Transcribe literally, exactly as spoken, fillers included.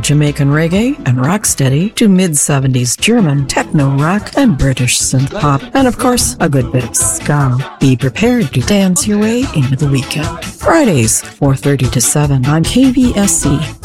Jamaican reggae and rocksteady to mid-seventies German techno rock and British synth pop, and of course, a good bit of ska. Be prepared to dance your way into the weekend. Fridays, four thirty to seven on K V S C,